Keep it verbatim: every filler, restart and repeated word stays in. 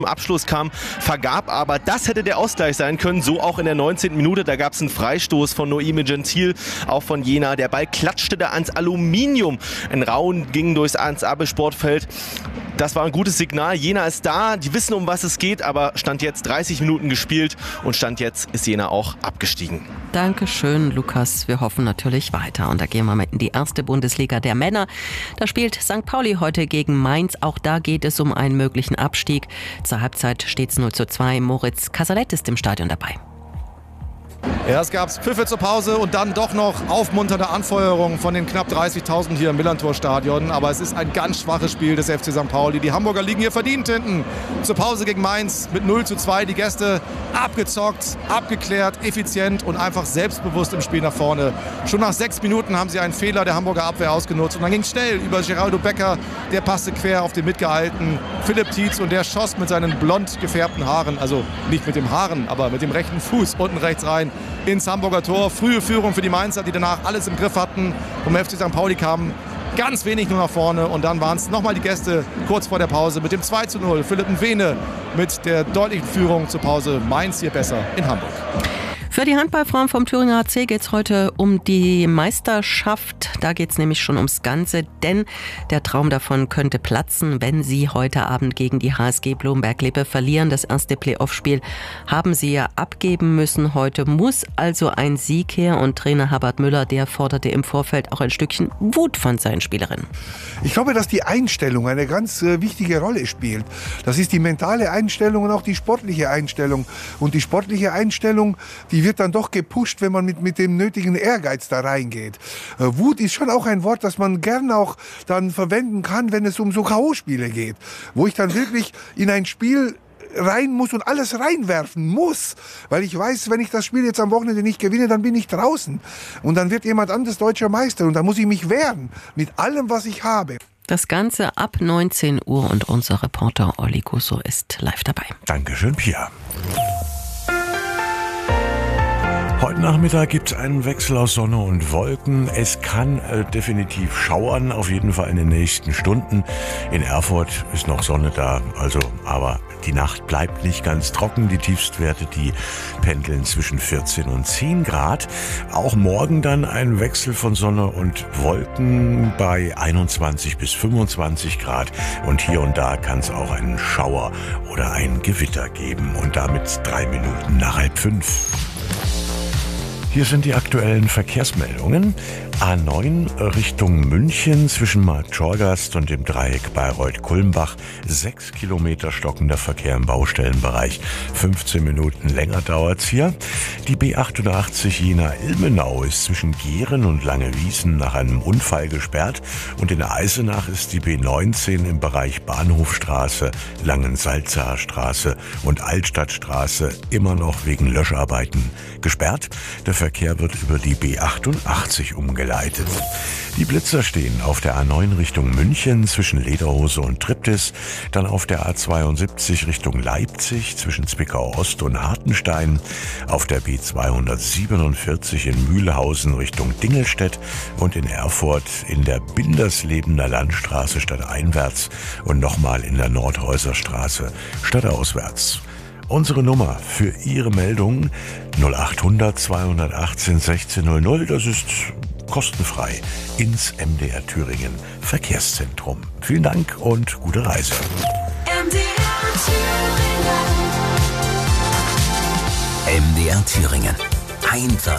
Abschluss kam, vergab, aber das hätte der Ausgleich sein können, so auch in der neunzehnten Minute, da gab es einen Freistoß von Noemi Gentil, auch von Jena, der Ball klatschte da ans Aluminium, ein Rauen ging durchs Ans-Abel-Sportfeld, das war ein gutes Signal, Jena ist da, die wissen, um was es geht, aber Stand jetzt dreißig Minuten gespielt und Stand jetzt ist Jena auch abgestiegen. Dankeschön, Lukas, wir hoffen natürlich weiter und da gehen wir mit in die erste Bundesliga der Männer, da spielt Sankt Pauli heute gegen Mainz, auch da geht es um einen möglichen Abstieg. Zur Halbzeit steht es null zu zwei. Moritz Casalet ist im Stadion dabei. Ja, es gab Pfiffe zur Pause und dann doch noch aufmunternde Anfeuerung von den knapp dreißigtausend hier im Millantor-Stadion. Aber es ist ein ganz schwaches Spiel des F C Sankt Pauli. Die Hamburger liegen hier verdient hinten. Zur Pause gegen Mainz mit null zu zwei. Die Gäste abgezockt, abgeklärt, effizient und einfach selbstbewusst im Spiel nach vorne. Schon nach sechs Minuten haben sie einen Fehler der Hamburger Abwehr ausgenutzt. Und dann ging es schnell über Geraldo Becker. Der passte quer auf den mitgehaltenen Philipp Tietz und der schoss mit seinen blond gefärbten Haaren, also nicht mit dem Haaren, aber mit dem rechten Fuß unten rechts rein ins Hamburger Tor. Frühe Führung für die Mainzer, die danach alles im Griff hatten. Vom F C Sankt Pauli kamen ganz wenig nur nach vorne und dann waren es nochmal die Gäste kurz vor der Pause mit dem zwei zu null. Philipp Nwene mit der deutlichen Führung zur Pause. Mainz hier besser in Hamburg. Für die Handballfrauen vom Thüringer H C geht es heute um die Meisterschaft. Da geht es nämlich schon ums Ganze, denn der Traum davon könnte platzen, wenn sie heute Abend gegen die H S G Blomberg-Lippe verlieren. Das erste Playoff-Spiel haben sie ja abgeben müssen. Heute muss also ein Sieg her und Trainer Herbert Müller, der forderte im Vorfeld auch ein Stückchen Wut von seinen Spielerinnen. Ich glaube, dass die Einstellung eine ganz äh, wichtige Rolle spielt. Das ist die mentale Einstellung und auch die sportliche Einstellung. Und die sportliche Einstellung, die wird dann doch gepusht, wenn man mit, mit dem nötigen Ehrgeiz da reingeht. Äh, Wut ist schon auch ein Wort, das man gern auch dann verwenden kann, wenn es um so K O-Spiele geht. Wo ich dann wirklich in ein Spiel rein muss und alles reinwerfen muss, weil ich weiß, wenn ich das Spiel jetzt am Wochenende nicht gewinne, dann bin ich draußen. Und dann wird jemand anderes deutscher Meister und dann muss ich mich wehren mit allem, was ich habe. Das Ganze ab neunzehn Uhr und unser Reporter Olli Gusso ist live dabei. Dankeschön, Pia. Heute Nachmittag gibt es einen Wechsel aus Sonne und Wolken. Es kann äh, definitiv schauern, auf jeden Fall in den nächsten Stunden. In Erfurt ist noch Sonne da, also aber die Nacht bleibt nicht ganz trocken. Die Tiefstwerte, die pendeln zwischen vierzehn und zehn Grad. Auch morgen dann ein Wechsel von Sonne und Wolken bei einundzwanzig bis fünfundzwanzig Grad. Und hier und da kann es auch einen Schauer oder ein Gewitter geben. Und damit drei Minuten nach halb fünf. Hier sind die aktuellen Verkehrsmeldungen. A neun Richtung München zwischen Marktschorgast und dem Dreieck Bayreuth-Kulmbach. Sechs Kilometer stockender Verkehr im Baustellenbereich. fünfzehn Minuten länger dauert's hier. Die B achtundachtzig Jena-Ilmenau ist zwischen Gehren und Langewiesen nach einem Unfall gesperrt. Und in Eisenach ist die B neunzehn im Bereich Bahnhofstraße, Langensalzaer Straße und Altstadtstraße immer noch wegen Löscharbeiten gesperrt. Der Verkehr wird über die B achtundachtzig umgeleitet. Die Blitzer stehen auf der A neun Richtung München zwischen Lederhose und Triptis, dann auf der A zweiundsiebzig Richtung Leipzig zwischen Zwickau Ost und Hartenstein, auf der B zweihundertsiebenundvierzig in Mühlhausen Richtung Dingelstedt und in Erfurt in der Binderslebener Landstraße stadteinwärts und nochmal in der Nordhäuser Straße stadtauswärts. Unsere Nummer für Ihre Meldung null achthundert zweihundertachtzehn sechzehn null null, das ist kostenfrei ins M D R Thüringen Verkehrszentrum. Vielen Dank und gute Reise. M D R Thüringen. M D R Thüringen. Einfach